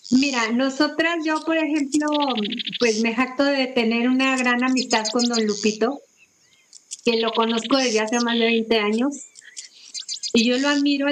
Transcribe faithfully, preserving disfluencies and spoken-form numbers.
Mira, nosotras, yo, por ejemplo, pues, me jacto de tener una gran amistad con don Lupito, que lo conozco desde hace más de veinte años, y yo lo admiro